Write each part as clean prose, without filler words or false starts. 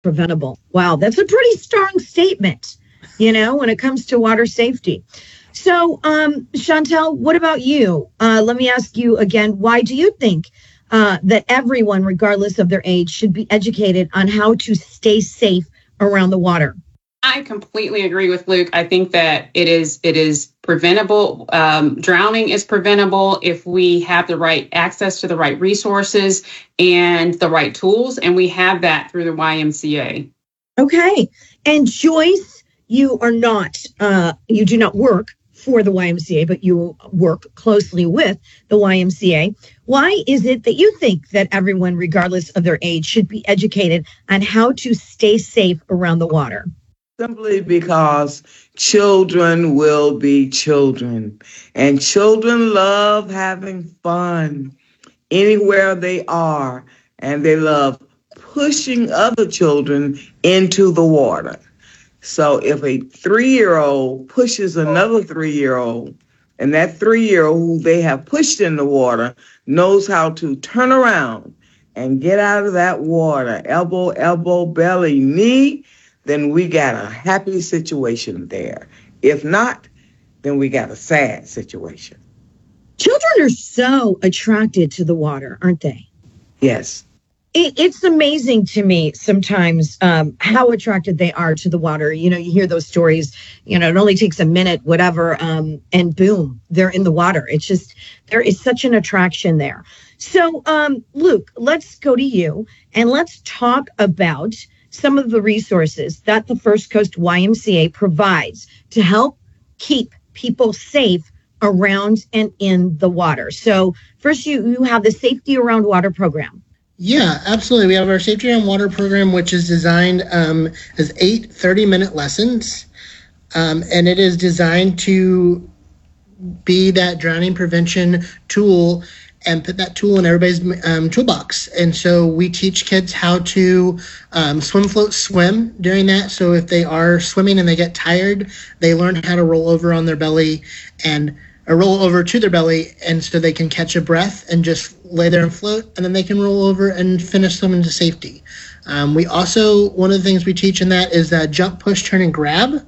preventable. Wow, that's a pretty strong statement, when it comes to water safety. So, Chantel, what about you? Let me ask you again, why do you think that everyone, regardless of their age, should be educated on how to stay safe around the water? I completely agree with Luke. I think that it is preventable. Drowning is preventable if we have the right access to the right resources and the right tools, and we have that through the YMCA. Okay. And Joyce, you do not work for the YMCA, but you work closely with the YMCA. Why is it that you think that everyone, regardless of their age, should be educated on how to stay safe around the water? Simply because children will be children, and children love having fun anywhere they are, and they love pushing other children into the water. So if a 3-year-old pushes another 3-year-old, and that 3-year-old who they have pushed in the water knows how to turn around and get out of that water, elbow, belly, knee, then we got a happy situation there. If not, then we got a sad situation. Children are so attracted to the water, aren't they? Yes. It's amazing to me sometimes how attracted they are to the water. You hear those stories, it only takes a minute, whatever, and boom, they're in the water. It's just, there is such an attraction there. So, Luke, let's go to you and let's talk about some of the resources that the First Coast YMCA provides to help keep people safe around and in the water. So first, you have the Safety Around Water program. Yeah, absolutely. We have our Safety Around Water program, which is designed as 8 30-minute lessons. And it is designed to be that drowning prevention tool and put that tool in everybody's toolbox. And so we teach kids how to swim, float, swim during that. So if they are swimming and they get tired, they learn how to roll over on their belly or roll over to their belly, and so they can catch a breath and just lay there and float, and then they can roll over and finish swimming to safety. We also, one of the things we teach in that is jump, push, turn, and grab.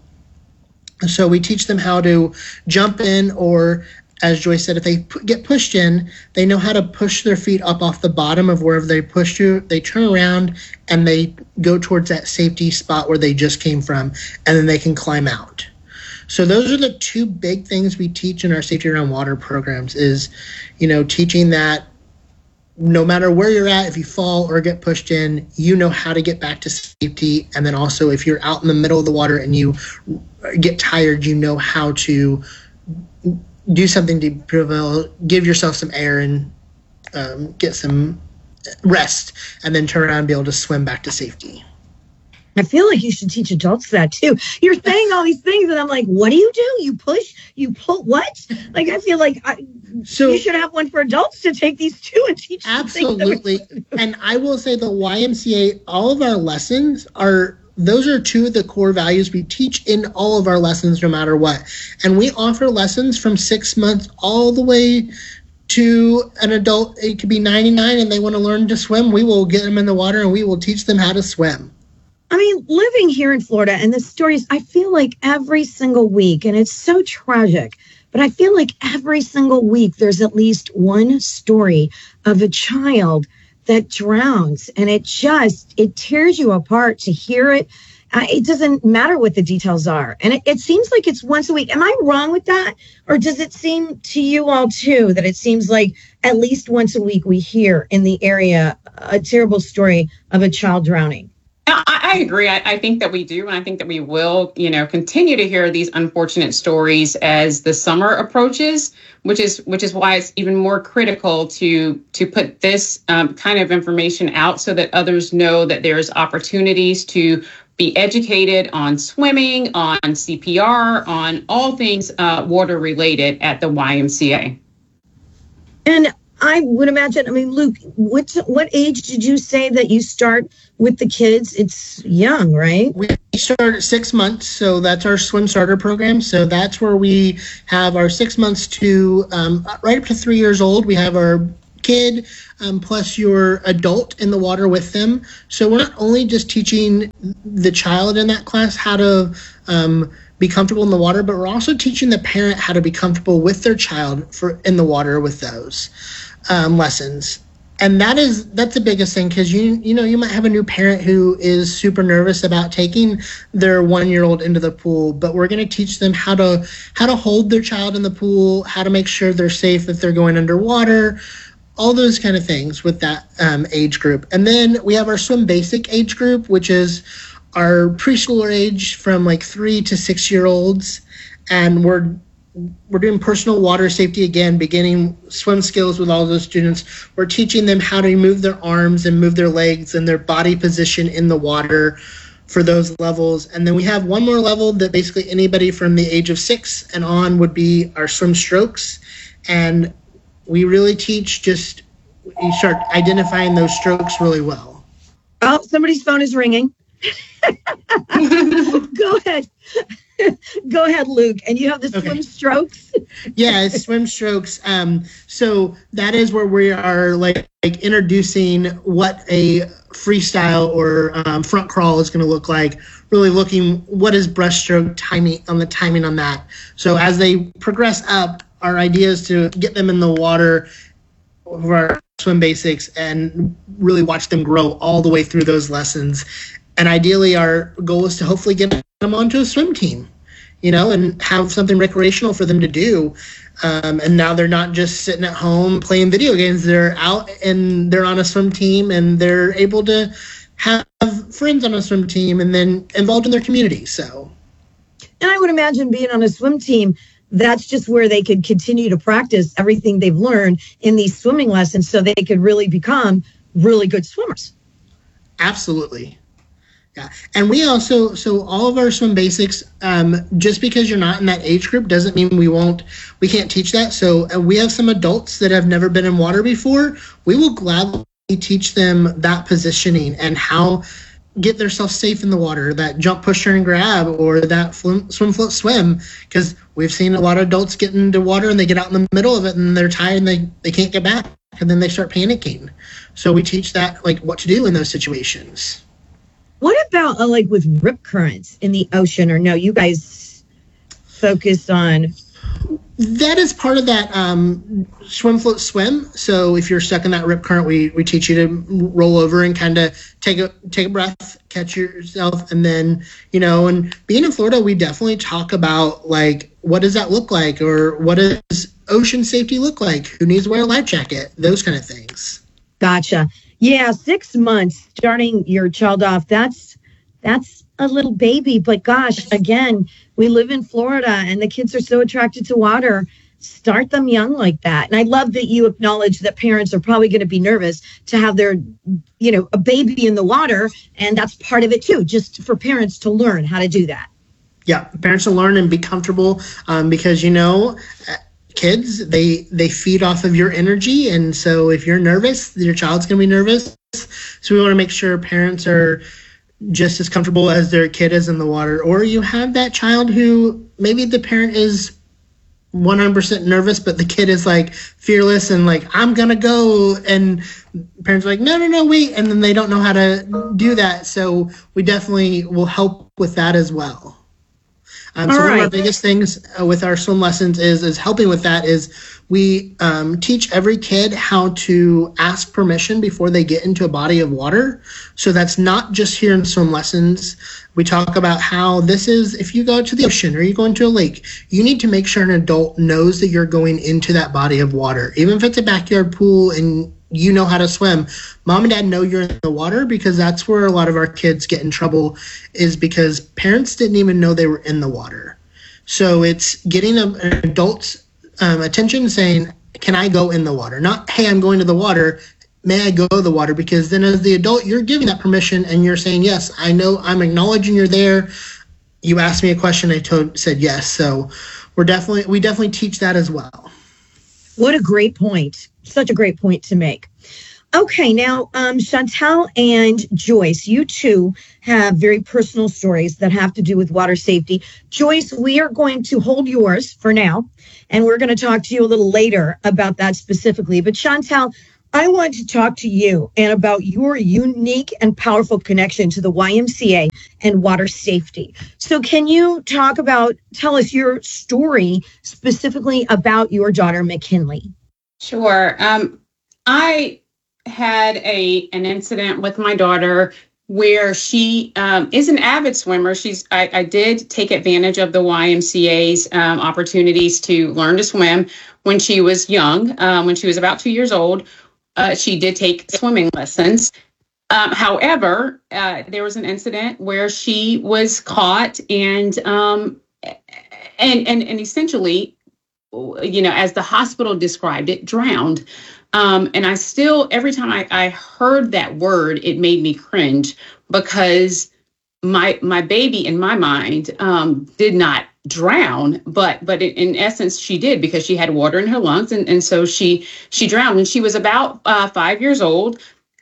So we teach them how to jump in, or as Joyce said, if they get pushed in, they know how to push their feet up off the bottom of wherever they push to. They turn around and they go towards that safety spot where they just came from, and then they can climb out. So those are the two big things we teach in our Safety Around Water programs is, teaching that no matter where you're at, if you fall or get pushed in, how to get back to safety. And then also if you're out in the middle of the water and you get tired, how to do something to give yourself some air and get some rest, and then turn around and be able to swim back to safety. I feel like you should teach adults that too. You're saying all these things, and I'm like, what do? You push, you pull, what? Like, I feel like you should have one for adults to take these too and teach. Absolutely. And I will say the YMCA, all of our lessons those are two of the core values we teach in all of our lessons, no matter what. And we offer lessons from 6 months all the way to an adult. It could be 99 and they want to learn to swim. We will get them in the water and we will teach them how to swim. I mean, living here in Florida and the stories, I feel like every single week, and it's so tragic, but I feel like every single week there's at least one story of a child that drowns, and it tears you apart to hear it. It doesn't matter what the details are. And it seems like it's once a week. Am I wrong with that? Or does it seem to you all too that it seems like at least once a week we hear in the area a terrible story of a child drowning? I agree. I think that we do. And I think that we will, continue to hear these unfortunate stories as the summer approaches, which is why it's even more critical to put this kind of information out so that others know that there's opportunities to be educated on swimming, on CPR, on all things water related at the YMCA. And I would imagine, Luke, what age did you say that you start with the kids? It's young, right? We start at 6 months, so that's our swim starter program. So that's where we have our 6 months to right up to 3 years old. We have our kid plus your adult in the water with them. So we're not only just teaching the child in that class how to be comfortable in the water, but we're also teaching the parent how to be comfortable with their child in the water with those lessons. And that's the biggest thing, because you might have a new parent who is super nervous about taking their 1-year-old into the pool, but we're going to teach them how to hold their child in the pool, how to make sure they're safe if they're going underwater, all those kind of things with that age group. And then we have our Swim Basic age group, which is our preschooler age from like 3 to 6-year-olds, and we're doing personal water safety again, beginning swim skills with all those students. We're teaching them how to move their arms and move their legs and their body position in the water for those levels. And then we have one more level that basically anybody from the age of 6 and on would be our swim strokes. And we really teach you start identifying those strokes really well. Oh, somebody's phone is ringing. Go ahead. Go ahead, Luke. And you have the swim strokes? Yeah, it's swim strokes. So that is where we are like introducing what a freestyle or front crawl is going to look like, really looking what is breaststroke timing on that. So as they progress up, our idea is to get them in the water for our Swim Basics and really watch them grow all the way through those lessons. And ideally, our goal is to hopefully get them onto a swim team, and have something recreational for them to do. And now they're not just sitting at home playing video games. They're out and they're on a swim team, and they're able to have friends on a swim team and then involved in their community. So, and I would imagine being on a swim team, that's just where they could continue to practice everything they've learned in these swimming lessons so they could really become really good swimmers. Absolutely. Yeah. And we also, so all of our Swim Basics, just because you're not in that age group doesn't mean we can't teach that. So we have some adults that have never been in water before. We will gladly teach them that positioning and how get themselves safe in the water, that jump, push, turn, and grab, or that swim, float, swim, because we've seen a lot of adults get into water and they get out in the middle of it and they're tired and they can't get back, and then they start panicking. So we teach that, like, what to do in those situations. What about like with rip currents in the ocean, or no, you guys focus on? That is part of that swim, float, swim. So if you're stuck in that rip current, we teach you to roll over and kind of take a breath, catch yourself, and then, and being in Florida, we definitely talk about, like, what does that look like, or what does ocean safety look like? Who needs to wear a life jacket? Those kind of things. Gotcha. Yeah, 6 months starting your child off, that's a little baby. But gosh, again, we live in Florida and the kids are so attracted to water. Start them young like that. And I love that you acknowledge that parents are probably going to be nervous to have their, a baby in the water. And that's part of it too, just for parents to learn how to do that. Yeah, parents will learn and be comfortable because, kids, they feed off of your energy. And so if you're nervous, your child's going to be nervous. So we want to make sure parents are just as comfortable as their kid is in the water. Or you have that child who maybe the parent is 100% nervous, but the kid is like fearless and like, I'm going to go. And parents are like, no, wait. And then they don't know how to do that. So we definitely will help with that as well. So one of our biggest things with our swim lessons is helping with that is we teach every kid how to ask permission before they get into a body of water. So that's not just here in swim lessons. We talk about how this is, if you go to the ocean or you go into a lake, you need to make sure an adult knows that you're going into that body of water. Even if it's a backyard pool and you know how to swim, mom and dad know you're in the water, because that's where a lot of our kids get in trouble, is because parents didn't even know they were in the water. So it's getting an adult's attention, saying, can I go in the water? Not, hey, I'm going to the water. May I go to the water? Because then as the adult, you're giving that permission and you're saying, yes, I know, I'm acknowledging you're there. You asked me a question, I said yes. So we definitely teach that as well. What a great point. Such a great point to make. Okay, now, Chantel and Joyce, you two have very personal stories that have to do with water safety. Joyce, we are going to hold yours for now, and we're going to talk to you a little later about that specifically. But Chantel, I want to talk to you and about your unique and powerful connection to the YMCA and water safety. So can you tell us your story specifically about your daughter, McKinley? Sure. I had an incident with my daughter where she is an avid swimmer. I did take advantage of the YMCA's opportunities to learn to swim when she was young, when she was about 2 years old. She did take swimming lessons. However, there was an incident where she was caught and essentially, as the hospital described it, drowned. And I still, every time I heard that word, it made me cringe, because my baby, in my mind, did not drown, but in essence she did, because she had water in her lungs, and so she drowned when she was about 5 years old.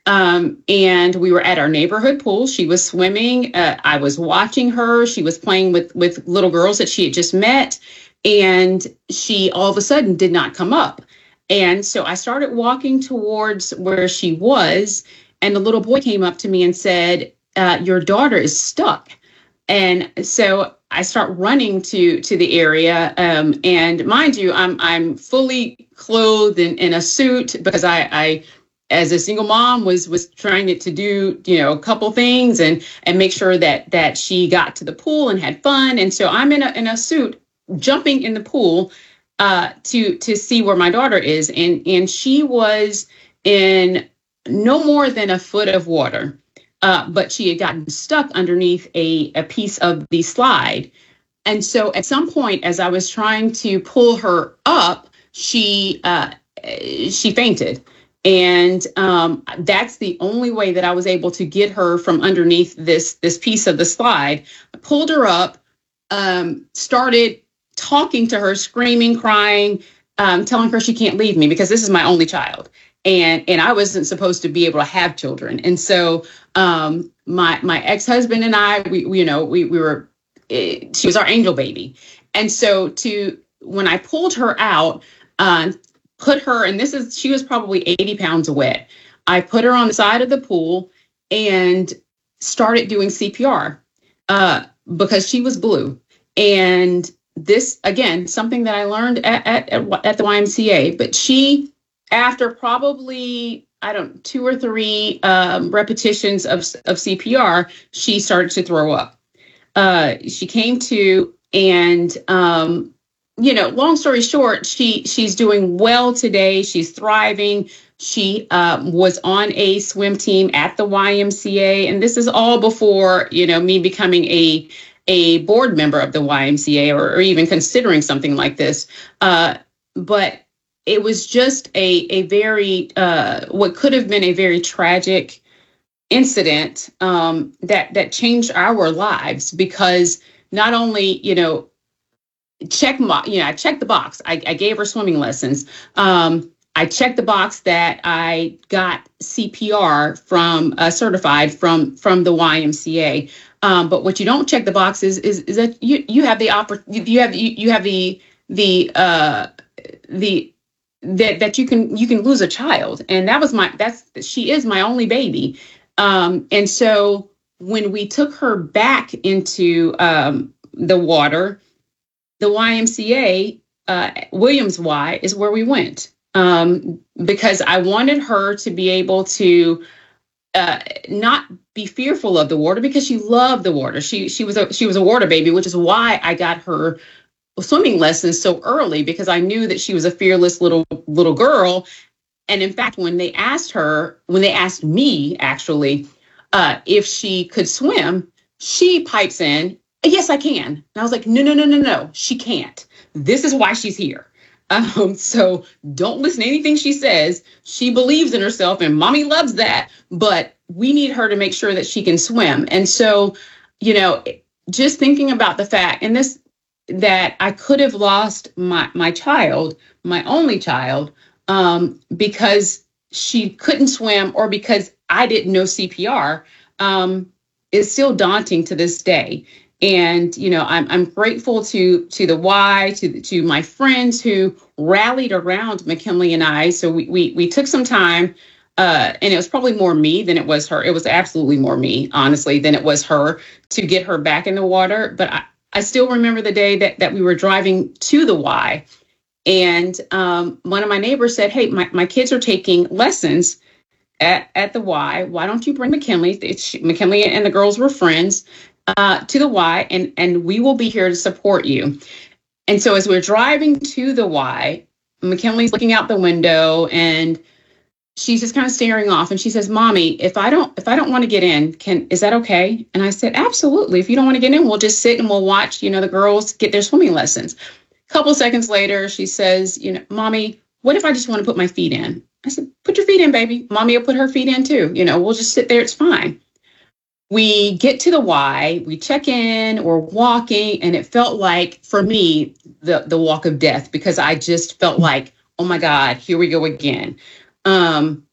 And we were at our neighborhood pool. She was swimming. I was watching her. She was playing with little girls that she had just met, and she all of a sudden did not come up. And so I started walking towards where she was, and the little boy came up to me and said, "Your daughter is stuck." And so I start running to the area, and mind you, I'm fully clothed in a suit, because I as a single mom was trying to do a couple things and make sure that she got to the pool and had fun. And so I'm in a suit, jumping in the pool to see where my daughter is, and she was in no more than a foot of water. But she had gotten stuck underneath a piece of the slide. And so at some point, as I was trying to pull her up, she fainted. And that's the only way that I was able to get her from underneath this piece of the slide. I pulled her up, started talking to her, screaming, crying, telling her she can't leave me, because this is my only child. And I wasn't supposed to be able to have children. And so my ex-husband and I, we were, she was our angel baby. And so when I pulled her out, put her, and she was probably 80 pounds wet. I put her on the side of the pool and started doing CPR because she was blue. And this, again, something that I learned at the YMCA, but she, after probably, 2 or 3 repetitions of CPR, she started to throw up. She came to, and, long story short, she's doing well today. She's thriving. She was on a swim team at the YMCA. And this is all before, me becoming a board member of the YMCA or even considering something like this. But it was just a very, what could have been a very tragic incident that changed our lives, because not only, I checked the box. I gave her swimming lessons. I checked the box that I got CPR from certified from the YMCA. But what you don't check the box is that you have that you can lose a child. And she is my only baby. And so when we took her back into the water, the YMCA, Williams Y, is where we went, because I wanted her to be able to not be fearful of the water, because she loved the water. She was a water baby, which is why I got her swimming lessons so early, because I knew that she was a fearless little girl. And in fact, when they asked me actually if she could swim, she pipes in, "Yes, I can." And I was like, no, she can't. This is why she's here. So don't listen to anything she says. She believes in herself, and mommy loves that. But we need her to make sure that she can swim. And so, just thinking about the fact, and that I could have lost my child, my only child, because she couldn't swim, or because I didn't know CPR, is still daunting to this day. And, I'm grateful to the Y, to my friends who rallied around McKinley and I. So we took some time, and it was probably more me than it was her. It was absolutely more me, honestly, than it was her to get her back in the water. But I still remember the day that we were driving to the Y. And one of my neighbors said, hey, my kids are taking lessons at the Y. Why don't you bring McKinley? McKinley and the girls were friends. To the Y, and we will be here to support you. And so as we're driving to the Y, McKinley's looking out the window and she's just kind of staring off. And she says, Mommy, if I don't want to get in, is that okay? And I said, absolutely. If you don't want to get in, we'll just sit and we'll watch, the girls get their swimming lessons. A couple seconds later, she says, Mommy, what if I just want to put my feet in? I said, put your feet in, baby. Mommy will put her feet in too. We'll just sit there. It's fine. We get to the Y, we check in, we're walking, and it felt like, for me, the walk of death, because I just felt like, oh my God, here we go again. Can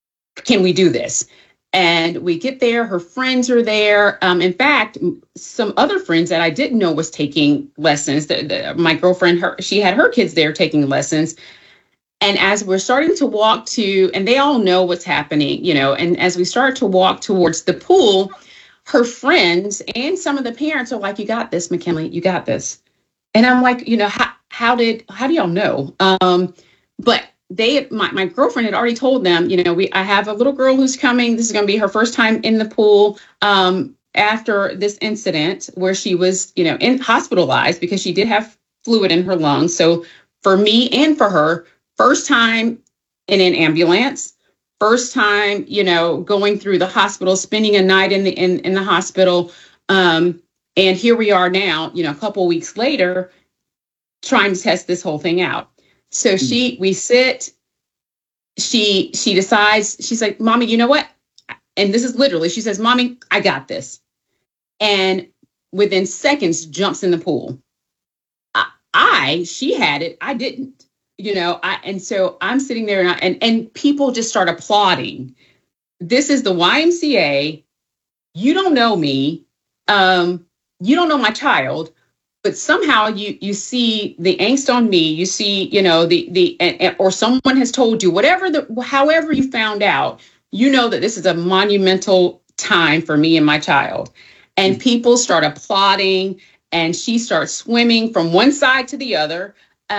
we do this? And we get there, her friends are there. In fact, some other friends that I didn't know was taking lessons. My girlfriend, she had her kids there taking lessons. And as we're starting to walk and they all know what's happening, and as we start to walk towards the pool, her friends and some of the parents are like, you got this, McKinley, you got this. And I'm like, how do y'all know? But my girlfriend had already told them, I have a little girl who's coming. This is going to be her first time in the pool after this incident where she was, hospitalized because she did have fluid in her lungs. So for me and for her, first time in an ambulance, first time, going through the hospital, spending a night in the hospital. And here we are now, a couple of weeks later, trying to test this whole thing out. So we sit, she decides, she's like, Mommy, you know what? And this is literally, she says, Mommy, I got this. And within seconds jumps in the pool. She had it. I didn't. And so I'm sitting there and people just start applauding. This is the YMCA. You don't know me. You don't know my child, but somehow you see the angst on me. You see, or someone has told you however you found out, that this is a monumental time for me and my child. And people start applauding and she starts swimming from one side to the other.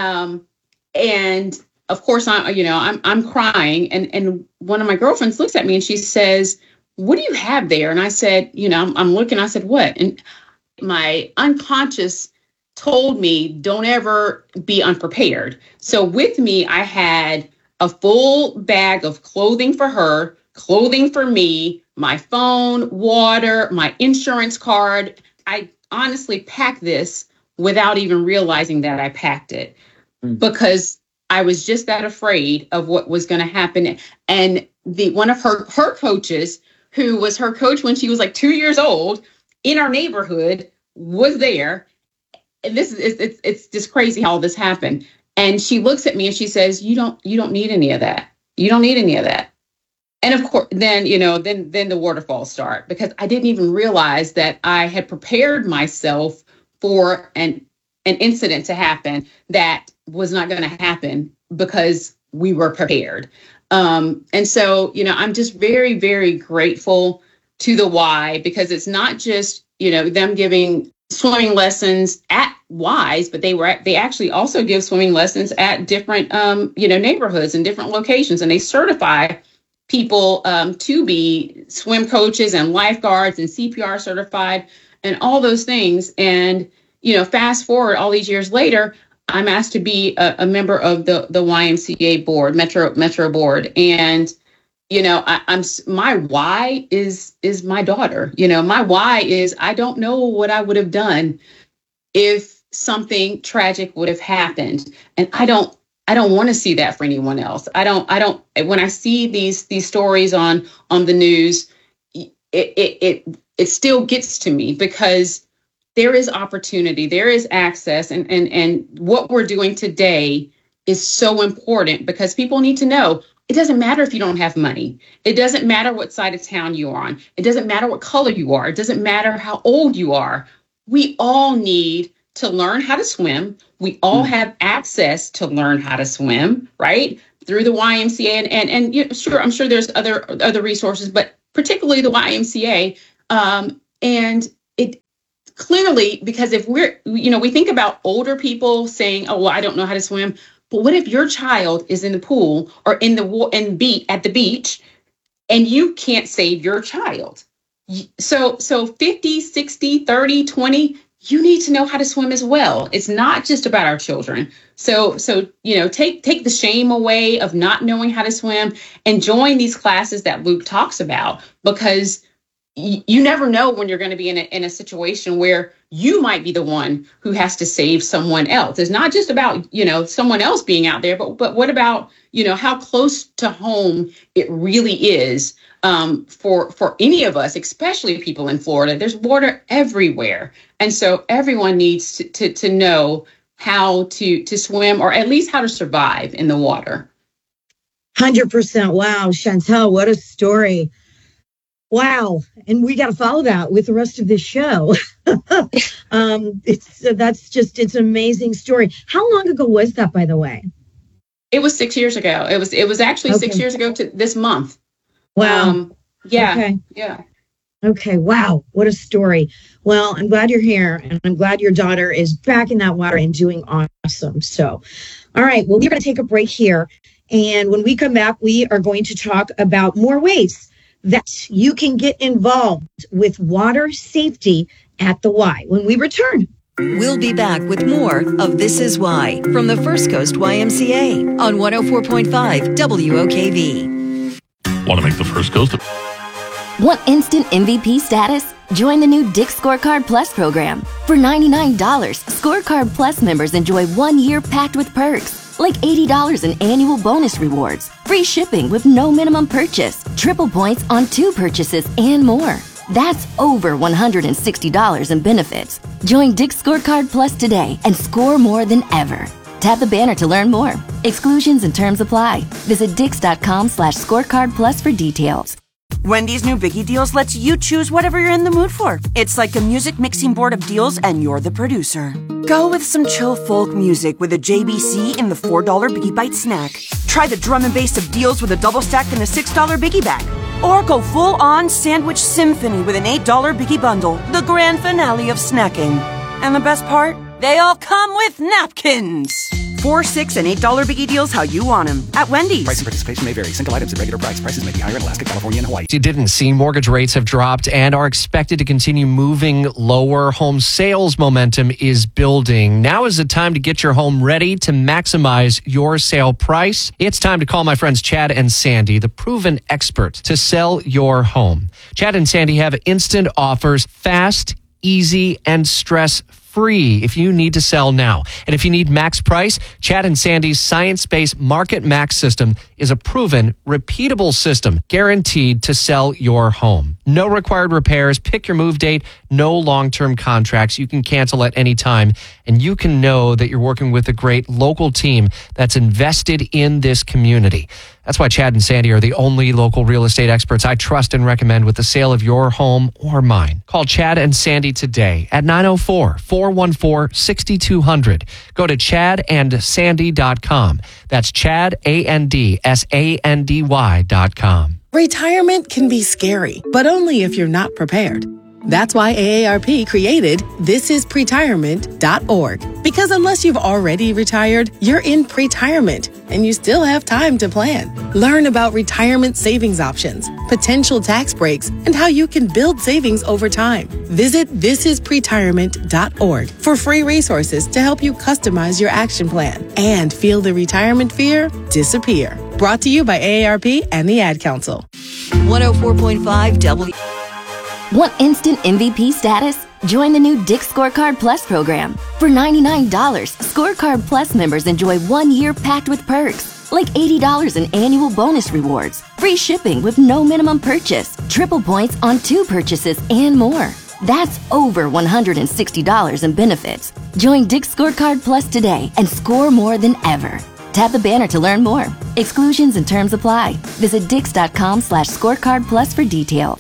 And of course, I'm crying. And one of my girlfriends looks at me and she says, what do you have there? And I said, I'm looking, I said, what? And my unconscious told me, don't ever be unprepared. So with me, I had a full bag of clothing for her, clothing for me, my phone, water, my insurance card. I honestly packed this without even realizing that I packed it. Because I was just that afraid of what was going to happen. And one of her coaches, who was her coach when she was like 2 years old in our neighborhood, was there. And it's just crazy how this happened. And she looks at me and she says, you don't need any of that. You don't need any of that. And of course, then the waterfalls start, because I didn't even realize that I had prepared myself for an incident to happen that was not going to happen because we were prepared. And so, I'm just very, very grateful to the Y, because it's not just, them giving swimming lessons at Ys, but they actually also give swimming lessons at different, neighborhoods and different locations. And they certify people to be swim coaches and lifeguards and CPR certified and all those things. And fast forward all these years later, I'm asked to be a member of the YMCA board, Metro board. And, my why is my daughter. My why is, I don't know what I would have done if something tragic would have happened. And I don't want to see that for anyone else. I don't, when I see these stories on the news, it still gets to me, because there is opportunity, there is access, and what we're doing today is so important, because people need to know it doesn't matter if you don't have money. It doesn't matter what side of town you're on. It doesn't matter what color you are. It doesn't matter how old you are. we all need to learn how to swim. We all have access to learn how to swim, right? Through the YMCA and you know, sure, I'm sure there's other resources, but particularly the YMCA. And it clearly, because if we think about older people saying, oh, well, I don't know how to swim. But what if your child is in the pool or at the beach and you can't save your child? So 50, 60, 30, 20, you need to know how to swim as well. It's not just about our children. So take the shame away of not knowing how to swim and join these classes that Luke talks about, because you never know when you're going to be in a situation where you might be the one who has to save someone else. It's not just about, someone else being out there, but what about, how close to home it really is for any of us, especially people in Florida. There's water everywhere. And so everyone needs to know how to swim, or at least how to survive in the water. 100%. Wow, Chantel, what a story. Wow. And we got to follow that with the rest of this show. It's an amazing story. How long ago was that, by the way? It was 6 years ago. It was actually 6 years ago to this month. Wow. Yeah. Okay. Yeah. Okay. Wow. What a story. Well, I'm glad you're here, and I'm glad your daughter is back in that water and doing awesome. So, all right. Well, we're going to take a break here. And when we come back, we are going to talk about more ways that you can get involved with water safety at the Y when we return. We'll be back with more of This Is Why from the First Coast YMCA on 104.5 WOKV. Want to make the First Coast? Want instant MVP status? Join the new Dick's Scorecard Plus program. For $99, Scorecard Plus members enjoy 1 year packed with perks, like $80 in annual bonus rewards, free shipping with no minimum purchase, triple points on 2 purchases, and more. That's over $160 in benefits. Join Dick's Scorecard Plus today and score more than ever. Tap the banner to learn more. Exclusions and terms apply. Visit dix.com/scorecard plus for details. Wendy's new Biggie Deals lets you choose whatever you're in the mood for. It's like a music mixing board of deals, and you're the producer. Go with some chill folk music with a JBC in the $4 Biggie Bite snack. Try the drum and bass of deals with a double stack in the $6 Biggie Bag. Or go full-on sandwich symphony with an $8 Biggie Bundle, the grand finale of snacking. And the best part? They all come with napkins. $4, $6, and $8 Biggie Deals how you want them at Wendy's. Price and participation may vary. Single items at regular price. Prices may be higher in Alaska, California, and Hawaii. You didn't see mortgage rates have dropped and are expected to continue moving lower. Home sales momentum is building. Now is the time to get your home ready to maximize your sale price. It's time to call my friends Chad and Sandy, the proven expert to sell your home. Chad and Sandy have instant offers, fast, easy, and stress-free if you need to sell now. And if you need max price, Chad and Sandy's science-based Market Max system is a proven, repeatable system guaranteed to sell your home. No required repairs, pick your move date, no long-term contracts. You can cancel at any time, and you can know that you're working with a great local team that's invested in this community. That's why Chad and Sandy are the only local real estate experts I trust and recommend with the sale of your home or mine. Call Chad and Sandy today at 904-414-6200. Go to chadandsandy.com. That's ChadAndSandy.com. Retirement can be scary, but only if you're not prepared. That's why AARP created thisispretirement.org. Because unless you've already retired, you're in pretirement and you still have time to plan. Learn about retirement savings options, potential tax breaks, and how you can build savings over time. Visit thisispretirement.org for free resources to help you customize your action plan and feel the retirement fear disappear. Brought to you by AARP and the Ad Council. 104.5 W. Want instant MVP status? Join the new Dick's Scorecard Plus program. For $99, Scorecard Plus members enjoy 1 year packed with perks, like $80 in annual bonus rewards, free shipping with no minimum purchase, triple points on 2 purchases, and more. That's over $160 in benefits. Join Dick's Scorecard Plus today and score more than ever. Tap the banner to learn more. Exclusions and terms apply. Visit dix.com/scorecard plus for details.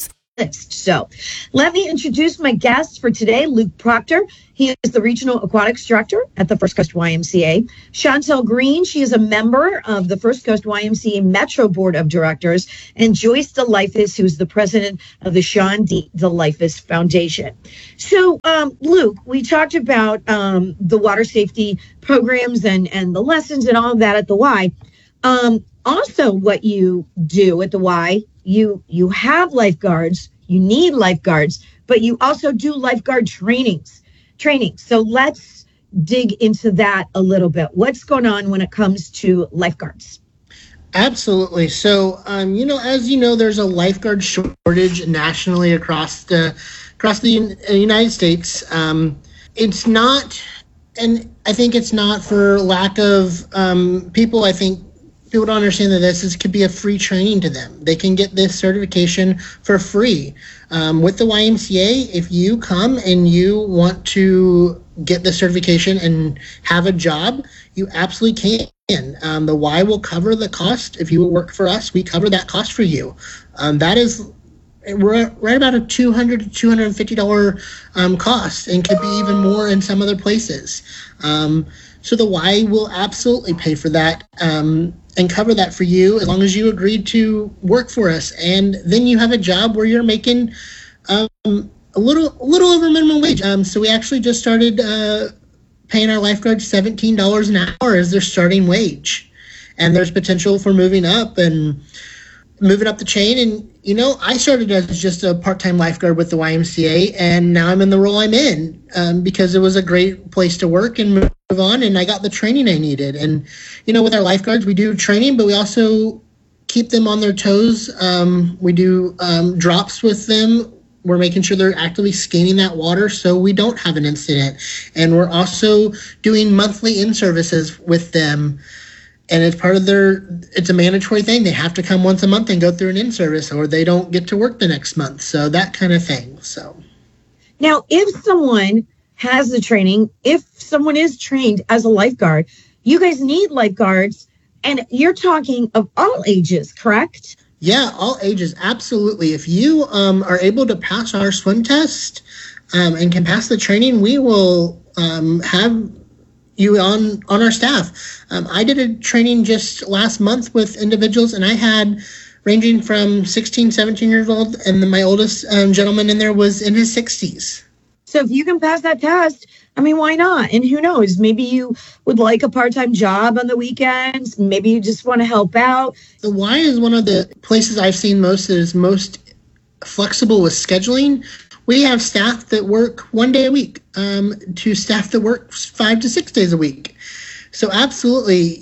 list. So let me introduce my guest for today, Luke Proctor. He is the Regional Aquatics Director at the First Coast YMCA. Chantel Green, she is a member of the First Coast YMCA Metro Board of Directors. And Joyce DeLifus, who is the president of the Sean D. DeLifus Foundation. So, Luke, we talked about the water safety programs and the lessons and all of that at the Y. Also, what you do at the Y, you have lifeguards, you need lifeguards, but you also do lifeguard training. So let's dig into that a little bit. What's going on when it comes to lifeguards? Absolutely. So, as you know, there's a lifeguard shortage nationally across the United States. It's not, and I think it's not for lack of people. I think people don't understand that this could be a free training to them. They can get this certification for free. With the YMCA, if you come and you want to get the certification and have a job, you absolutely can. The Y will cover the cost. If you work for us, we cover that cost for you. We're right about a $200 to $250 cost, and could be even more in some other places. So the Y will absolutely pay for that and cover that for you as long as you agreed to work for us. And then you have a job where you're making a little over minimum wage. So we actually just started paying our lifeguards $17 an hour as their starting wage. And there's potential for moving up the chain. And, I started as just a part-time lifeguard with the YMCA, and now I'm in the role I'm in because it was a great place to work and move on, and I got the training I needed. And, with our lifeguards, we do training, but we also keep them on their toes. We do drops with them. We're making sure they're actively scanning that water so we don't have an incident. And we're also doing monthly in-services with them. And it's part of it's a mandatory thing. They have to come once a month and go through an in-service, or they don't get to work the next month. So that kind of thing. So now, if someone has the training, if someone is trained as a lifeguard, you guys need lifeguards, and you're talking of all ages, correct? Yeah, all ages, absolutely. If you are able to pass our swim test and can pass the training, we will have you on our staff. I did a training just last month with individuals, and I had ranging from 16, 17 years old, and then my oldest gentleman in there was in his 60s. So if you can pass that test, why not? And who knows, maybe you would like a part-time job on the weekends. Maybe you just want to help out. The Y is one of the places I've seen most that is most flexible with scheduling. We have staff that work 1 day a week to staff that work 5 to 6 days a week. So absolutely,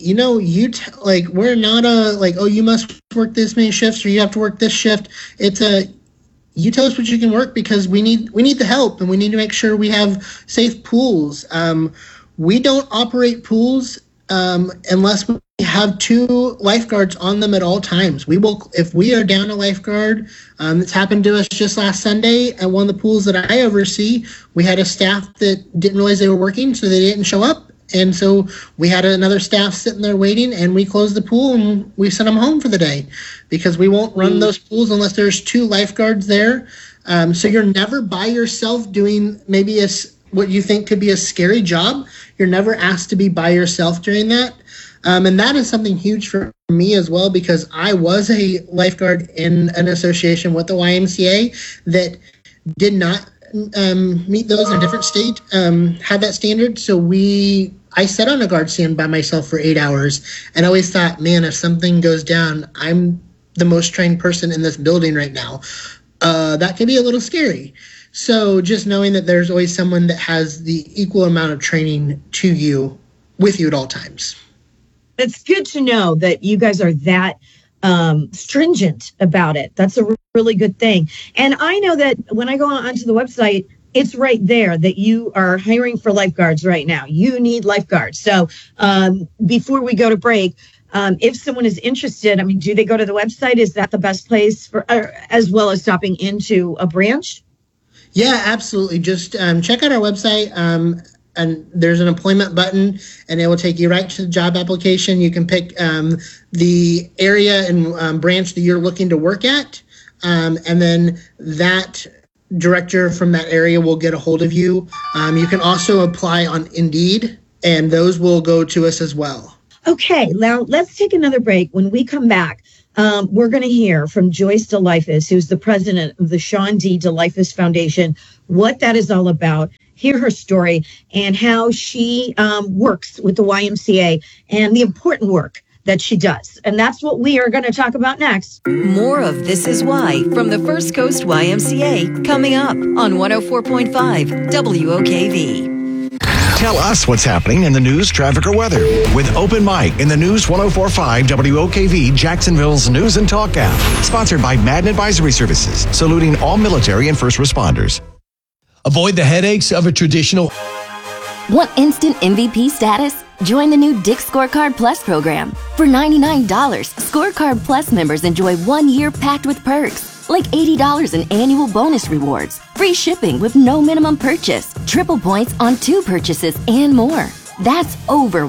we're not you must work this many shifts or you have to work this shift. It's you tell us what you can work, because we need the help, and we need to make sure we have safe pools. We don't operate pools unless we have 2 lifeguards on them at all times. We will, if we are down a lifeguard, it's happened to us just last Sunday at one of the pools that I oversee. We had a staff that didn't realize they were working, so they didn't show up. And so we had another staff sitting there waiting, and we closed the pool and we sent them home for the day, because we won't run those pools unless there's 2 lifeguards there. So you're never by yourself doing maybe what you think could be a scary job. You're never asked to be by yourself during that. And that is something huge for me as well, because I was a lifeguard in an association with the YMCA that did not meet those in a different state, had that standard. So I sat on a guard stand by myself for 8 hours, and I always thought, man, if something goes down, I'm the most trained person in this building right now. That can be a little scary. So just knowing that there's always someone that has the equal amount of training with you at all times. It's good to know that you guys are that stringent about it. That's a really good thing. And I know that when I go onto the website, it's right there that you are hiring for lifeguards right now. You need lifeguards. So before we go to break, if someone is interested, do they go to the website? Is that the best place as well as stopping into a branch? Yeah, absolutely. Just check out our website. And there's an employment button, and it will take you right to the job application. You can pick the area and branch that you're looking to work at. and then that director from that area will get a hold of you. You can also apply on Indeed, and those will go to us as well. Okay, now let's take another break. When we come back, we're going to hear from Joyce DeLifus, who's the president of the Sean D. DeLifus Foundation, what that is all about, hear her story, and how she works with the YMCA and the important work that she does. And that's what we are going to talk about next. More of This Is Why from the First Coast YMCA coming up on 104.5 WOKV. Tell us what's happening in the news, traffic, or weather with Open Mic in the News 104.5 WOKV, Jacksonville's News and Talk app. Sponsored by Madden Advisory Services, saluting all military and first responders. Avoid the headaches of a traditional. Want instant MVP status? Join the new Dick's Scorecard Plus program. For $99, Scorecard Plus members enjoy 1 year packed with perks, like $80 in annual bonus rewards, free shipping with no minimum purchase, triple points on 2 purchases, and more. That's over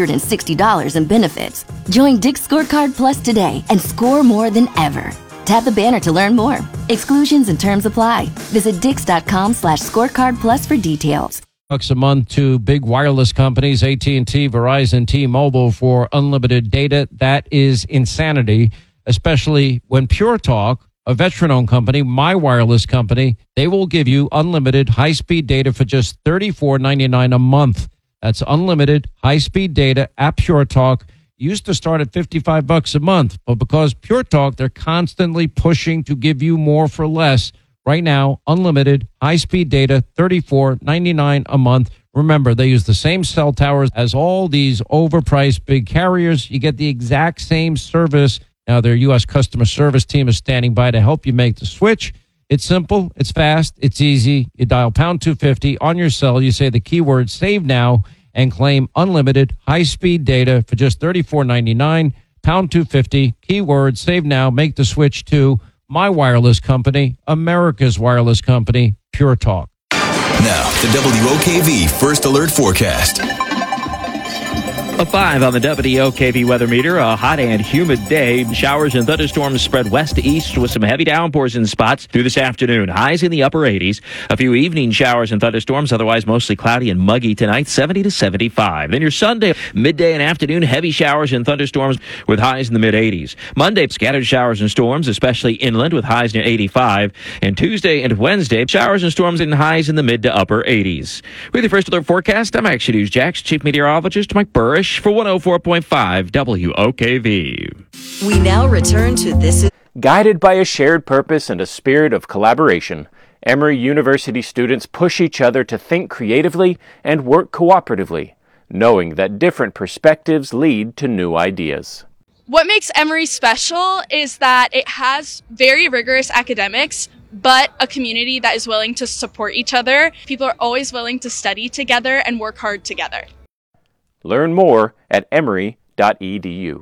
$160 in benefits. Join Dick's Scorecard Plus today and score more than ever. Tap the banner to learn more. Exclusions and terms apply. Visit dix.com/scorecard plus for details. Bucks a month to big wireless companies, AT&T, Verizon, T-Mobile for unlimited data. That is insanity, especially when Pure Talk, a veteran-owned company, my wireless company, they will give you unlimited high-speed data for just $34.99 a month. That's unlimited high-speed data at Pure Talk. Used to start at $55 a month, but because Pure Talk, they're constantly pushing to give you more for less. Right now, unlimited high-speed data, $34.99 a month. Remember, they use the same cell towers as all these overpriced big carriers. You get the exact same service. Now, their U.S. customer service team is standing by to help you make the switch. It's simple, it's fast, it's easy. You dial pound 250 on your cell. You say the keyword save now and claim unlimited high-speed data for just $34.99, pound 250, keyword save now, make the switch to my wireless company, America's wireless company, Pure Talk. Now, the WOKV First Alert Forecast. A 5 on the WOKV weather meter. A hot and humid day. Showers and thunderstorms spread west to east with some heavy downpours in spots through this afternoon. Highs in the upper 80s. A few evening showers and thunderstorms. Otherwise mostly cloudy and muggy tonight. 70 to 75. Then your Sunday, midday and afternoon, heavy showers and thunderstorms with highs in the mid 80s. Monday, scattered showers and storms, especially inland with highs near 85. And Tuesday and Wednesday, showers and storms and highs in the mid to upper 80s. With your First Alert Forecast, I'm Action News Jax Chief Meteorologist Mike Burrish for 104.5 WOKV. We now return to This. Guided by a shared purpose and a spirit of collaboration, Emory University students push each other to think creatively and work cooperatively, knowing that different perspectives lead to new ideas. What makes Emory special is that it has very rigorous academics, but a community that is willing to support each other. People are always willing to study together and work hard together. Learn more at emory.edu.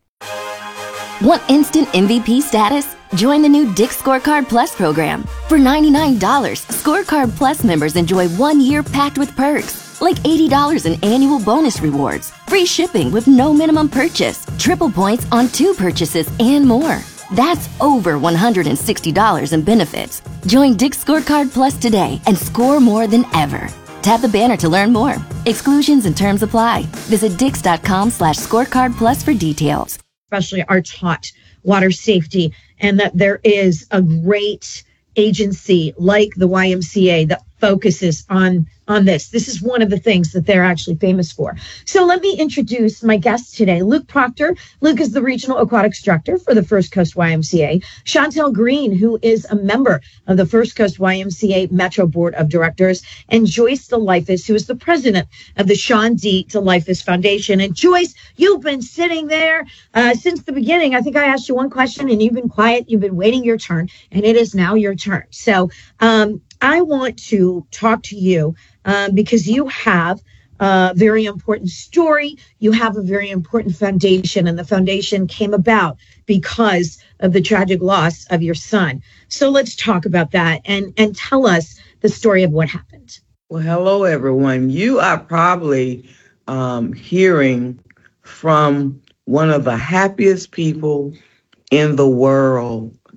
Want instant MVP status? Join the new Dick's Scorecard Plus program. For $99, Scorecard Plus members enjoy 1 year packed with perks, like $80 in annual bonus rewards, free shipping with no minimum purchase, triple points on 2 purchases, and more. That's over $160 in benefits. Join Dick's Scorecard Plus today and score more than ever. Tap the banner to learn more. Exclusions and terms apply. Visit dix.com/scorecard plus for details. Especially are taught water safety, and that there is a great agency like the YMCA that focuses on this. This is one of the things that they're actually famous for. So let me introduce my guest today, Luke Proctor. Luke is the Regional Aquatics Director for the First Coast YMCA. Chantel Green, who is a member of the First Coast YMCA Metro Board of Directors, and Joyce DeLifus, who is the president of the Sean D. DeLifus Foundation. And Joyce, you've been sitting there since the beginning. I think I asked you one question and you've been quiet. You've been waiting your turn, and it is now your turn. So I want to talk to you because you have a very important story. You have a very important foundation, and the foundation came about because of the tragic loss of your son. So let's talk about that and tell us the story of what happened. Well, hello, everyone. You are probably hearing from one of the happiest people in the world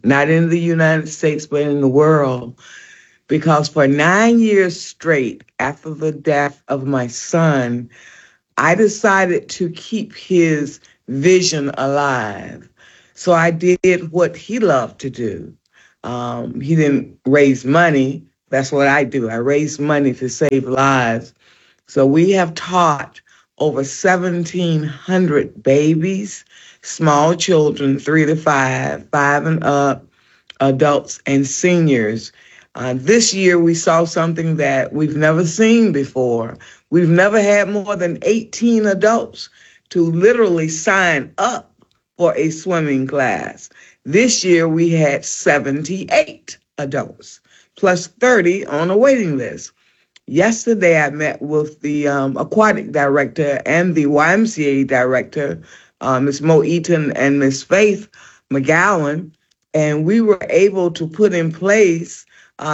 not in the United States, but in the world. Because for 9 years straight after the death of my son, I decided to keep his vision alive. So I did what he loved to do. He didn't raise money. That's what I do. I raise money to save lives. So we have taught over 1,700 babies, small children, 3 to 5, 5 and up, adults and seniors. This year we saw something that we've never seen before. We've never had more than 18 adults to literally sign up for a swimming class. This year we had 78 adults, plus 30 on a waiting list. Yesterday I met with the aquatic director and the YMCA director, Ms. Mo Eaton and Ms. Faith McGowan, and we were able to put in place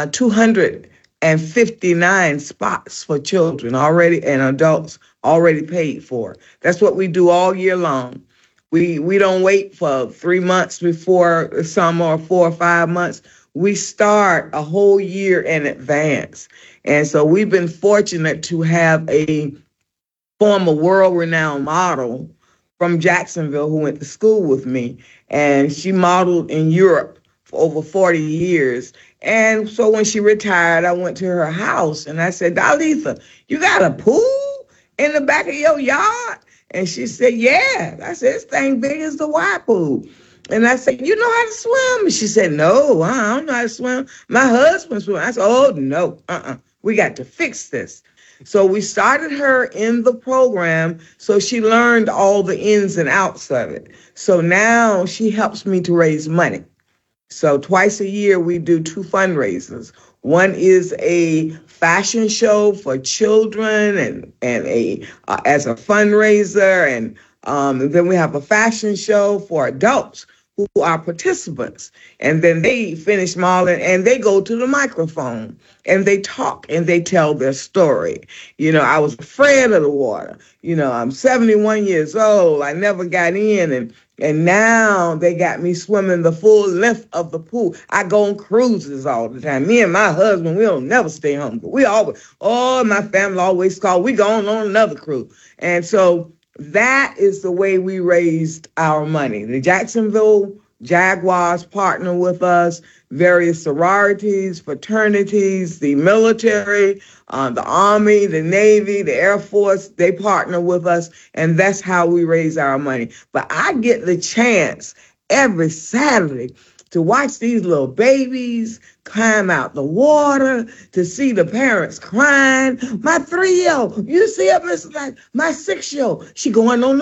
259 spots for children already and adults already paid for. That's what we do all year long. We don't wait for 3 months before the summer or 4 or 5 months. We start a whole year in advance. And so we've been fortunate to have a former world-renowned model from Jacksonville who went to school with me. And she modeled in Europe for over 40 years. And so when she retired, I went to her house and I said, Dalitha, you got a pool in the back of your yard? And she said, yeah. I said, this thing big as the Y pool. And I said, you know how to swim? And she said, no, I don't know how to swim. My husband swims. I said, oh, no, we got to fix this. So we started her in the program so she learned all the ins and outs of it. So now she helps me to raise money. So twice a year we do 2 fundraisers. One is a fashion show for children and a as a fundraiser, and then we have a fashion show for adults who are participants. And then they finish modeling and they go to the microphone and they talk and they tell their story. You know, I was afraid of the water. You know, I'm 71 years old. I never got in, and now they got me swimming the full length of the pool. I go on cruises all the time. Me and my husband, we don't never stay home. We always, my family always call, we going on another cruise. And so that is the way we raised our money. The Jacksonville Jaguars partner with us, various sororities, fraternities, the military, the Army, the Navy, the Air Force, they partner with us, and that's how we raise our money. But I get the chance every Saturday to watch these little babies climb out the water, to see the parents crying. My 3-year-old, you see her, Miss Like, my 6-year-old, she going on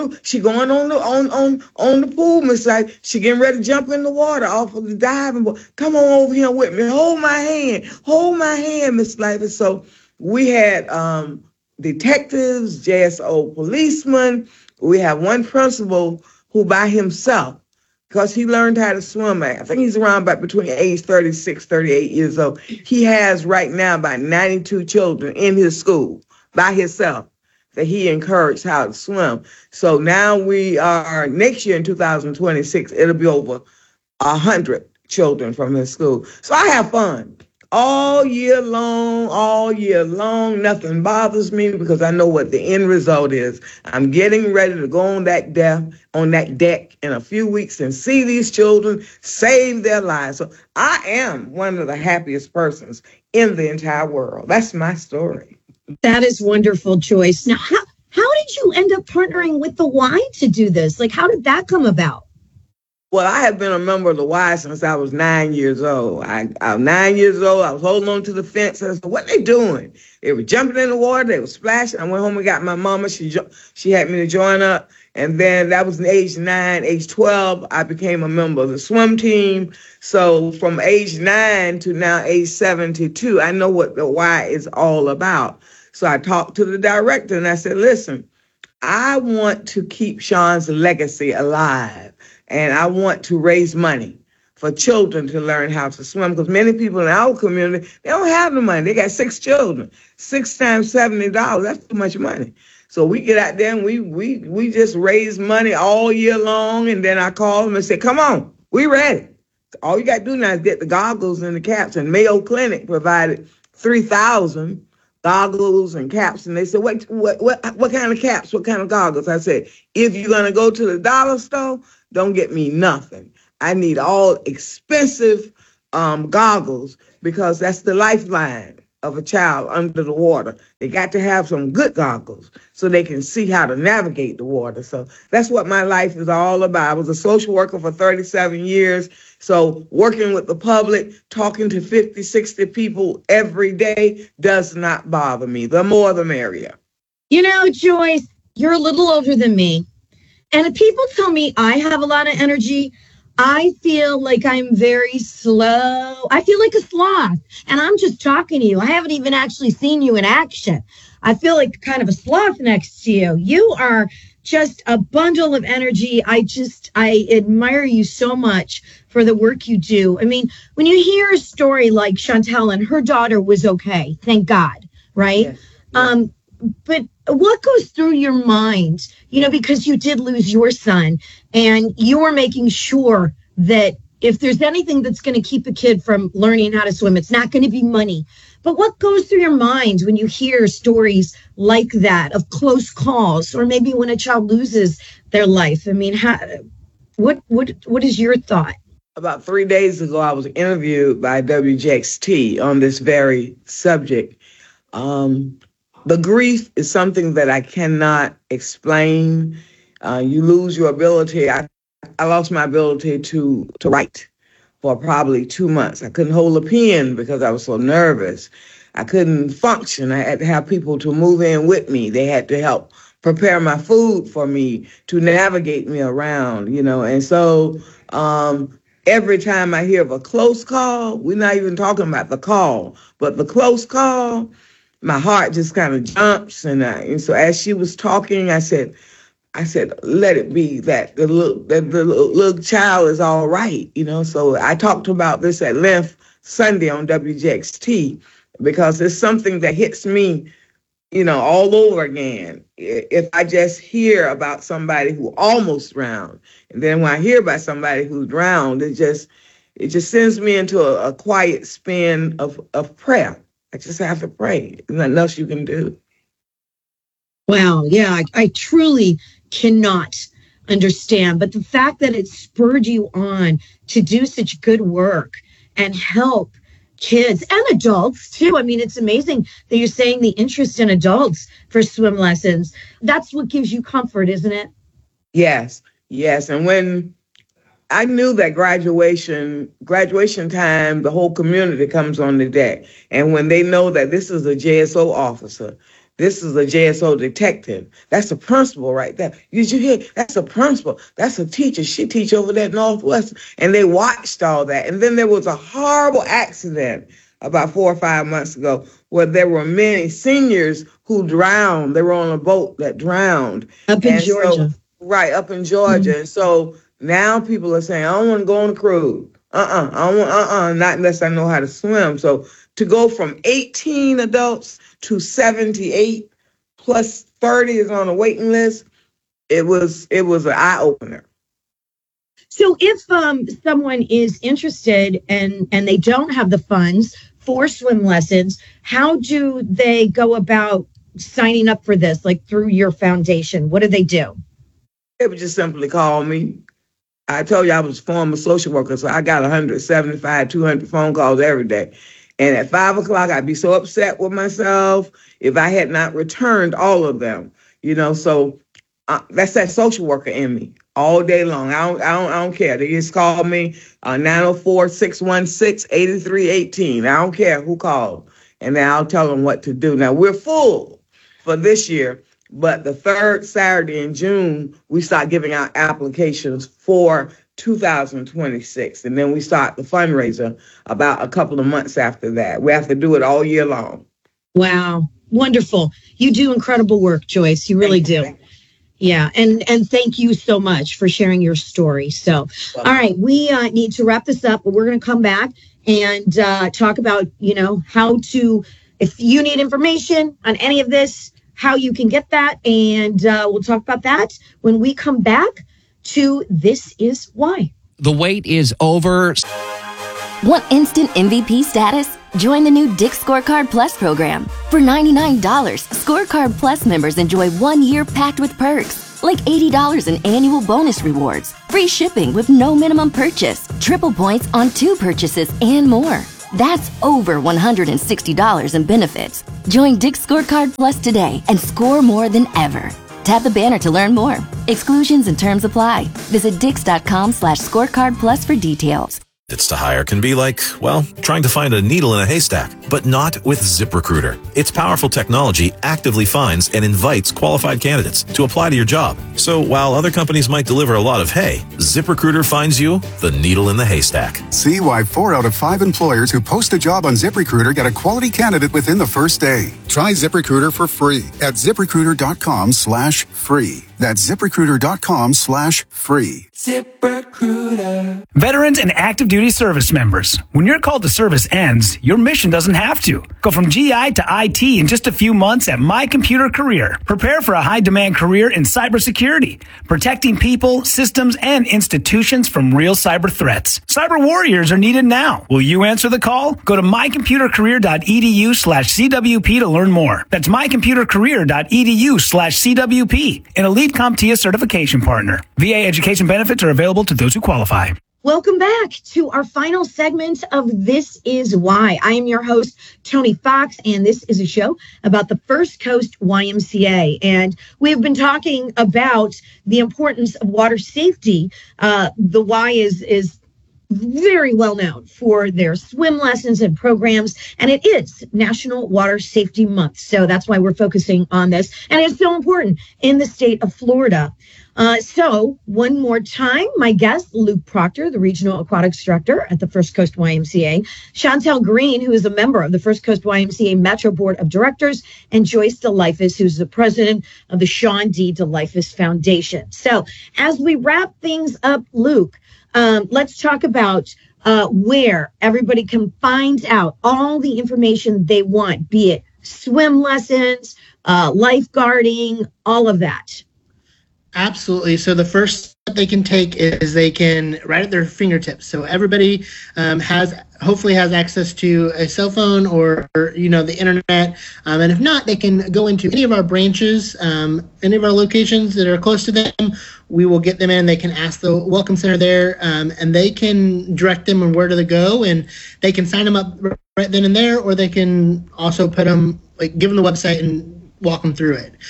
the pool, Miss Like, she getting ready to jump in the water off of the diving board. Come on over here with me, hold my hand, Miss Like. And so we had detectives, JSO policemen. We have one principal who by himself, because he learned how to swim. I think he's around about between age 36, 38 years old. He has right now about 92 children in his school by himself that he encouraged how to swim. So now we are, next year in 2026, it'll be over 100 children from his school. So I have fun all year long. Nothing bothers me because I know what the end result is. I'm getting ready to go on that deck in a few weeks and see these children save their lives. So I am one of the happiest persons in the entire world. That's my story. That is wonderful, Joyce. Now, how did you end up partnering with the Y to do this? Like, how did that come about? Well, I have been a member of the Y since I was 9 years old. I was 9 years old. I was holding on to the fence. I said, what are they doing? They were jumping in the water. They were splashing. I went home and got my mama. She had me to join up. And then that was age 9. Age 12, I became a member of the swim team. So from age 9 to now age 72, I know what the Y is all about. So I talked to the director and I said, listen, I want to keep Sean's legacy alive. And I want to raise money for children to learn how to swim, because many people in our community, they don't have the money. They got 6 children. 6 times $70, that's too much money. So we get out there and we just raise money all year long. And then I call them and say, come on, we ready. All you got to do now is get the goggles and the caps. And Mayo Clinic provided 3,000 goggles and caps. And they said, what kind of caps? What kind of goggles? I said, if you're going to go to the dollar store, don't get me nothing. I need all expensive goggles, because that's the lifeline of a child under the water. They got to have some good goggles so they can see how to navigate the water. So that's what my life is all about. I was a social worker for 37 years. So working with the public, talking to 50, 60 people every day does not bother me. The more, the merrier. You know, Joyce, you're a little older than me. And if people tell me I have a lot of energy, I feel like I'm very slow. I feel like a sloth. And I'm just talking to you. I haven't even actually seen you in action. I feel like kind of a sloth next to you. You are just a bundle of energy. I admire you so much for the work you do. I mean, when you hear a story like Chantel and her daughter was okay, thank God, right? Yes. But what goes through your mind, you know, because you did lose your son and you were making sure that if there's anything that's going to keep a kid from learning how to swim, it's not going to be money. But what goes through your mind when you hear stories like that of close calls, or maybe when a child loses their life? I mean, what is your thought? About 3 days ago, I was interviewed by WJXT on this very subject. The grief is something that I cannot explain. You lose your ability. I lost my ability to write for probably 2 months. I couldn't hold a pen because I was so nervous. I couldn't function. I had to have people to move in with me. They had to help prepare my food for me, to navigate me around, you know. And so every time I hear of a close call, we're not even talking about the call, but the close call, my heart just kind of jumps. And so as she was talking, I said, let it be that the little child is all right, you know. So I talked about this at length Sunday on WJXT, because it's something that hits me, you know, all over again. If I just hear about somebody who almost drowned, and then when I hear about somebody who drowned, it just sends me into a quiet spin of prayer. I just have to pray. There's nothing else you can do. Wow. Yeah, I truly cannot understand. But the fact that it spurred you on to do such good work and help kids and adults too. I mean, it's amazing that you're saying the interest in adults for swim lessons. That's what gives you comfort, isn't it? Yes. And when I knew that graduation time, the whole community comes on the deck. And when they know that this is a JSO officer, this is a JSO detective, that's a principal right there. Did you hear? That's a principal. That's a teacher. She teach over there at Northwest. And they watched all that. And then there was a horrible accident about 4 or 5 months ago where there were many seniors who drowned. They were on a boat that drowned. Up in Georgia. Up in Georgia. Mm-hmm. And so now people are saying, I don't want to go on a cruise. Not unless I know how to swim. So to go from 18 adults to 78 plus 30 is on a waiting list, it was an eye-opener. So if someone is interested and they don't have the funds for swim lessons, how do they go about signing up for this, like through your foundation? What do they do? They would just simply call me. I told you I was a former social worker, so I got 175, 200 phone calls every day. And at 5 o'clock, I'd be so upset with myself if I had not returned all of them, you know. So that's that social worker in me all day long. I don't care. They just call me 904-616-8318. I don't care who called, and then I'll tell them what to do. Now we're full for this year, but the third Saturday in June we start giving out applications for 2026, and then we start the fundraiser about a couple of months after that. We have to do it all year long. Wow. Wonderful. You do incredible work, Joyce. You really do. Yeah. And thank you so much for sharing your story. So, all right, we need to wrap this up, but we're going to come back and talk about, you know, how to, if you need information on any of this, how you can get that. And we'll talk about that when we come back to This Is Why. The wait is over. Want instant MVP status? Join the new Dick's Scorecard Plus program. For $99, Scorecard Plus members enjoy 1 year packed with perks, like $80 in annual bonus rewards, free shipping with no minimum purchase, triple points on 2 purchases, and more. That's over $160 in benefits. Join Dick's Scorecard Plus today and score more than ever. Tap the banner to learn more. Exclusions and terms apply. Visit dix.com/scorecard plus for details. It's to hire can be like, well, trying to find a needle in a haystack, but not with ZipRecruiter. Its powerful technology actively finds and invites qualified candidates to apply to your job. So while other companies might deliver a lot of hay, ZipRecruiter finds you the needle in the haystack. See why 4 out of 5 employers who post a job on ZipRecruiter get a quality candidate within the first day. Try ZipRecruiter for free at ZipRecruiter.com/free. That's ZipRecruiter.com/free. ZipRecruiter. Veterans and active duty service members, when your call to service ends, your mission doesn't have to. Go from GI to IT in just a few months at My Computer Career. Prepare for a high-demand career in cybersecurity, protecting people, systems, and institutions from real cyber threats. Cyber warriors are needed now. Will you answer the call? Go to mycomputercareer.edu/CWP to learn more. That's mycomputercareer.edu/CWP, an elite CompTIA certification partner. VA education benefits are available to those who qualify. Welcome back to our final segment of This Is Why. I am your host, Tony Fox, and this is a show about the First Coast YMCA. And we've been talking about the importance of water safety. The Y is very well known for their swim lessons and programs, and it is National Water Safety Month. So that's why we're focusing on this. And it's so important in the state of Florida. So one more time, my guest, Luke Proctor, the Regional Aquatics Director at the First Coast YMCA, Chantel Green, who is a member of the First Coast YMCA Metro Board of Directors, and Joyce DeLifus, who's the president of the Sean D. DeLifus Foundation. So as we wrap things up, Luke, let's talk about where everybody can find out all the information they want, be it swim lessons, lifeguarding, all of that. Absolutely. So the first step they can take is they can write at their fingertips. So everybody hopefully has access to a cell phone or the internet. And if not, they can go into any of our branches, any of our locations that are close to them. We will get them in. They can ask the Welcome Center there, and they can direct them on where to go, and they can sign them up right then and there, or they can also put them, give them the website and walk them through it.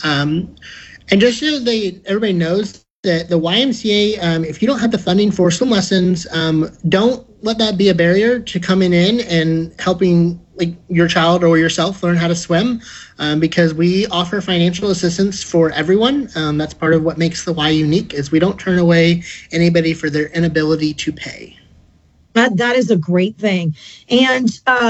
And just so everybody knows that the YMCA, if you don't have the funding for swim lessons, don't let that be a barrier to coming in and helping your child or yourself learn how to swim, because we offer financial assistance for everyone. That's part of what makes the Y unique, is we don't turn away anybody for their inability to pay. That is a great thing. And,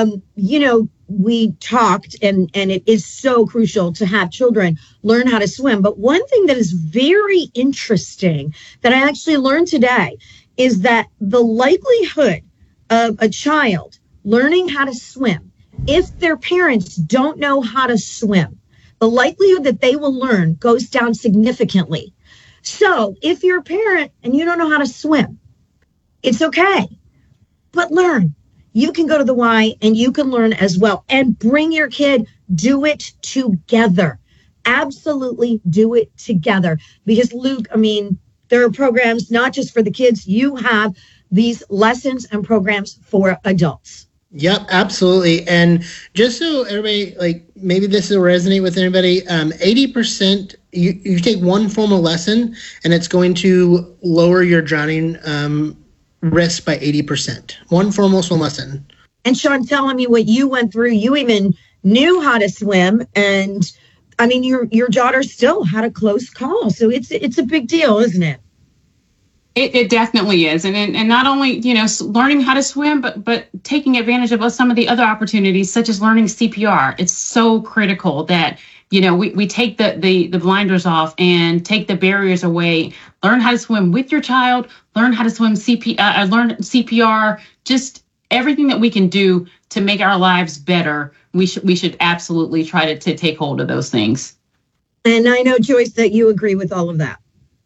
we talked, and it is so crucial to have children learn how to swim. But one thing that is very interesting that I actually learned today is that the likelihood of a child learning how to swim, if their parents don't know how to swim, the likelihood that they will learn goes down significantly. So if you're a parent and you don't know how to swim, it's okay, but learn. You can go to the Y and you can learn as well, and bring your kid. Do it together. Absolutely do it together. Because Luke, there are programs not just for the kids. You have these lessons and programs for adults. Yep, absolutely. And just so everybody, maybe this will resonate with anybody, 80%, you take one formal lesson and it's going to lower your drowning risk by 80%. One formal swim lesson. And Sean, telling me what you went through, you even knew how to swim, and your daughter still had a close call. So it's a big deal, isn't it? It definitely is. And not only, learning how to swim, but taking advantage of some of the other opportunities, such as learning CPR. It's so critical that, we take the blinders off and take the barriers away. Learn how to swim with your child, learn how to swim learn CPR, just everything that we can do to make our lives better. We should absolutely try to take hold of those things. And I know, Joyce, that you agree with all of that.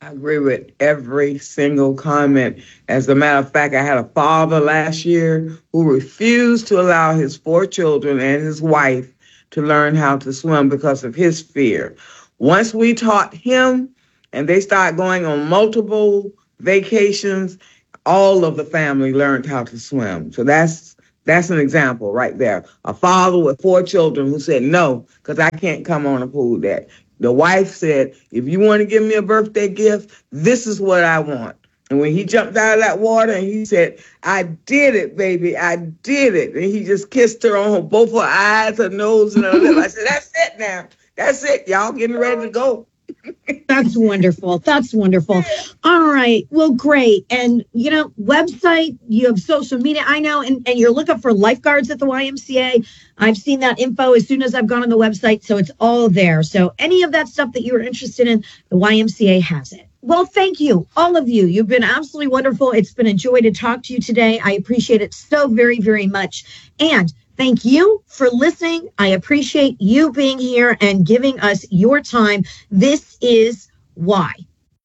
I agree with every single comment. As a matter of fact, I had a father last year who refused to allow his 4 children and his wife to learn how to swim because of his fear. Once we taught him and they started going on multiple vacations, all of the family learned how to swim. So that's an example right there. A father with 4 children who said, no, because I can't come on a pool deck. The wife said, if you want to give me a birthday gift, this is what I want. And when he jumped out of that water and he said, I did it, baby, I did it. And he just kissed her on both her eyes, her nose, and her lip. I said, that's it now. That's it. Y'all getting ready to go. That's wonderful. That's wonderful. All right. Well, great. And, you know, website, you have social media, I know, and you're looking for lifeguards at the YMCA. I've seen that info as soon as I've gone on the website, so it's all there. So any of that stuff that you're interested in, the YMCA has it. Well, thank you, all of you. You've been absolutely wonderful. It's been a joy to talk to you today. I appreciate it so very, very much. And thank you for listening. I appreciate you being here and giving us your time. This is why.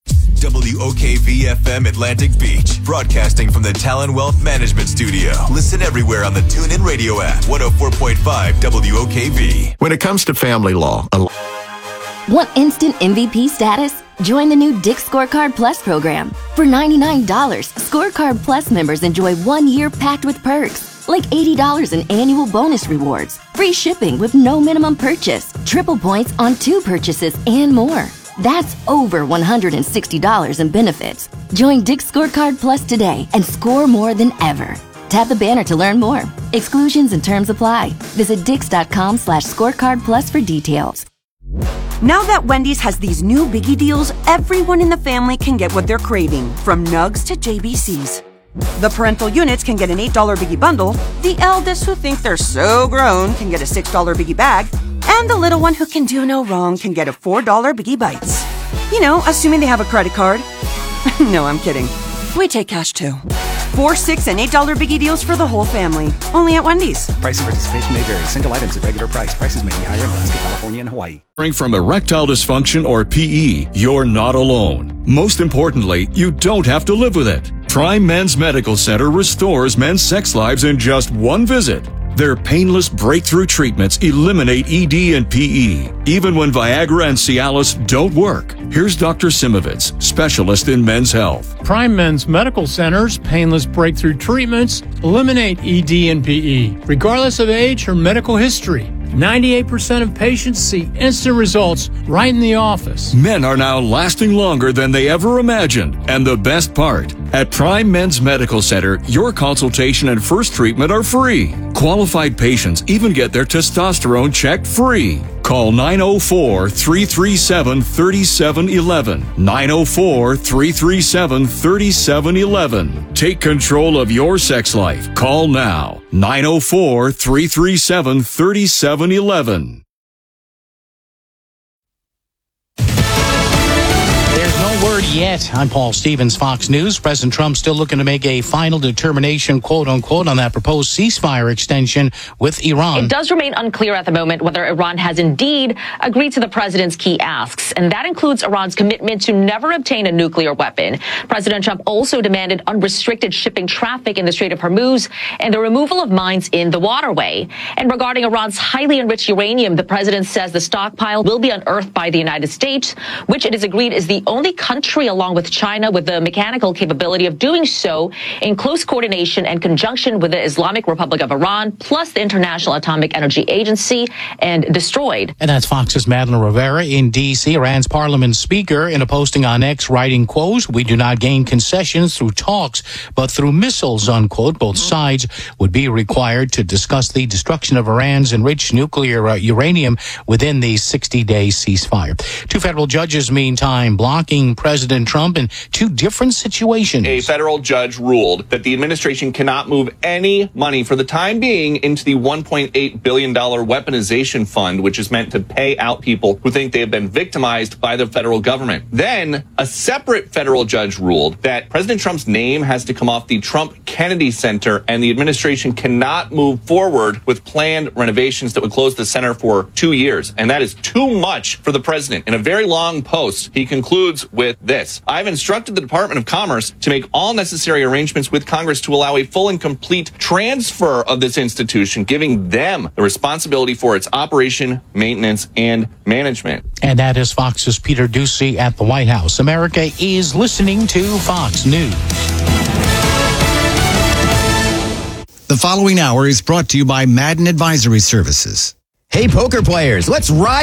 WOKV-FM Atlantic Beach, broadcasting from the Talon Wealth Management Studio. Listen everywhere on the TuneIn Radio app, 104.5 WOKV. When it comes to family law, Want instant MVP status? Join the new Dick Scorecard Plus program. For $99, Scorecard Plus members enjoy 1 year packed with perks, like $80 in annual bonus rewards, free shipping with no minimum purchase, triple points on 2 purchases, and more. That's over $160 in benefits. Join Dick Scorecard Plus today and score more than ever. Tap the banner to learn more. Exclusions and terms apply. Visit dix.com/scorecard plus for details. Now that Wendy's has these new biggie deals, everyone in the family can get what they're craving, from nugs to JBCs. The parental units can get an $8 biggie bundle, the eldest who think they're so grown can get a $6 biggie bag, and the little one who can do no wrong can get a $4 biggie bites. You know, assuming they have a credit card. No, I'm kidding. We take cash too. 4, 6, and $8 biggie deals for the whole family. Only at Wendy's. Price and participation may vary. Single items at regular price. Prices may be higher in Alaska, California, and Hawaii. From erectile dysfunction or PE, you're not alone. Most importantly, you don't have to live with it. Prime Men's Medical Center restores men's sex lives in just 1 visit. Their painless breakthrough treatments eliminate ED and PE, even when Viagra and Cialis don't work. Here's Dr. Simovitz, specialist in men's health. Prime Men's Medical Center's painless breakthrough treatments eliminate ED and PE, regardless of age or medical history. 98% of patients see instant results right in the office. Men are now lasting longer than they ever imagined. And the best part, at Prime Men's Medical Center, your consultation and first treatment are free. Qualified patients even get their testosterone checked free. Call 904-337-3711. 904-337-3711. Take control of your sex life. Call now. 904-337-3711. Word yet. I'm Paul Stevens, Fox News. President Trump still looking to make a final determination, quote unquote, on that proposed ceasefire extension with Iran. It does remain unclear at the moment whether Iran has indeed agreed to the president's key asks, and that includes Iran's commitment to never obtain a nuclear weapon. President Trump also demanded unrestricted shipping traffic in the Strait of Hormuz and the removal of mines in the waterway. And regarding Iran's highly enriched uranium, the president says the stockpile will be unearthed by the United States, which it is agreed is the only country along with China with the mechanical capability of doing so in close coordination and conjunction with the Islamic Republic of Iran, plus the International Atomic Energy Agency, and destroyed. And that's Fox's Madeline Rivera in D.C., Iran's parliament speaker, in a posting on X writing, quote, "We do not gain concessions through talks, but through missiles," unquote. Both sides would be required to discuss the destruction of Iran's enriched nuclear uranium within the 60-day ceasefire. 2 federal judges, meantime, blocking President Trump in 2 different situations. A federal judge ruled that the administration cannot move any money for the time being into the $1.8 billion weaponization fund, which is meant to pay out people who think they have been victimized by the federal government. Then a separate federal judge ruled that President Trump's name has to come off the Trump Kennedy Center, and the administration cannot move forward with planned renovations that would close the center for 2 years. And that is too much for the president. In a very long post, he concludes with this. this. I've instructed the Department of Commerce to make all necessary arrangements with Congress to allow a full and complete transfer of this institution, giving them the responsibility for its operation, maintenance, and management. And that is Fox's Peter Doocy at the White House. America is listening to Fox News. The following hour is brought to you by Madden Advisory Services. Hey, poker players, let's ride.